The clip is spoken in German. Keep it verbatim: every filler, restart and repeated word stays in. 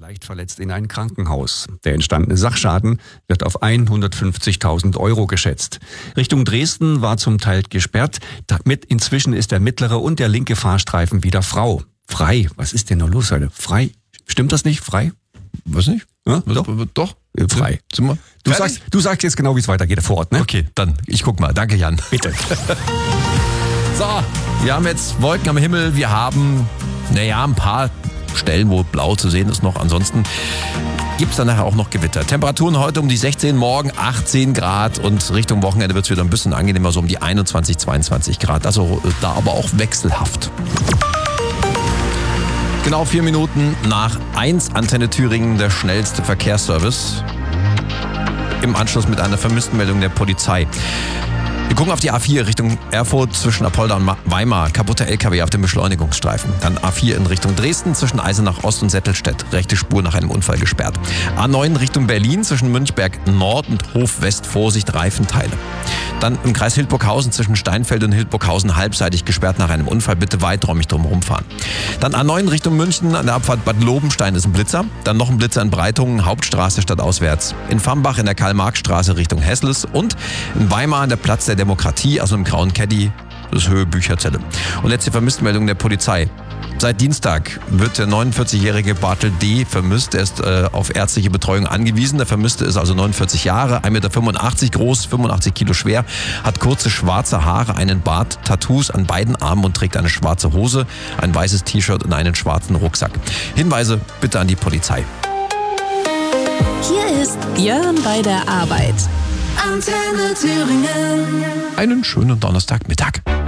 leicht verletzt in ein Krankenhaus. Der entstandene Sachschaden wird auf hundertfünfzigtausend Euro geschätzt. Richtung Dresden war zum Teil gesperrt. Damit inzwischen ist der mittlere und der linke Fahrstreifen wieder frau. Frei. Was ist denn noch los heute? Frei? Stimmt das nicht? Frei? Was nicht? Ja, Was, doch. doch. Frei. Sind wir Du fertig? sagst, du sagst jetzt genau, wie es weitergeht vor Ort, ne? Okay, dann, ich guck mal. Danke, Jan. Bitte. So, wir haben jetzt Wolken am Himmel. Wir haben, naja, ein paar Stellen, wo blau zu sehen ist noch. Ansonsten gibt's dann nachher auch noch Gewitter. Temperaturen heute um die sechzehn, morgen achtzehn Grad und Richtung Wochenende wird's wieder ein bisschen angenehmer, so um die einundzwanzig, zweiundzwanzig Grad. Also da aber auch wechselhaft. Genau vier Minuten nach eins, Antenne Thüringen, der schnellste Verkehrsservice. Im Anschluss mit einer Vermisstenmeldung der Polizei. Wir gucken auf die A vier Richtung Erfurt zwischen Apolda und Weimar. Kaputter L K W auf dem Beschleunigungsstreifen. Dann A vier in Richtung Dresden zwischen Eisenach Ost und Settelstedt. Rechte Spur nach einem Unfall gesperrt. A neun Richtung Berlin zwischen Münchberg Nord und Hof West. Vorsicht, Reifenteile. Dann im Kreis Hildburghausen zwischen Steinfeld und Hildburghausen halbseitig gesperrt nach einem Unfall. Bitte weiträumig drumherum fahren. Dann A neun Richtung München an der Abfahrt Bad Lobenstein ist ein Blitzer. Dann noch ein Blitzer in Breitungen, Hauptstraße stadtauswärts. In Fambach in der Karl-Marx-Straße Richtung Hessles. Und in Weimar an der Platz der Demokratie, also im grauen Caddy, das ist Höhe Bücherzelle. Und letzte Vermisstenmeldung der Polizei. Seit Dienstag wird der neunundvierzigjährige Bartel D. vermisst. Er ist äh, auf ärztliche Betreuung angewiesen. Der Vermisste ist also neunundvierzig Jahre, ein Meter fünfundachtzig groß, fünfundachtzig Kilo schwer, hat kurze schwarze Haare, einen Bart, Tattoos an beiden Armen und trägt eine schwarze Hose, ein weißes T-Shirt und einen schwarzen Rucksack. Hinweise bitte an die Polizei. Hier ist Björn bei der Arbeit. Antenne Thüringen. Einen schönen Donnerstagmittag.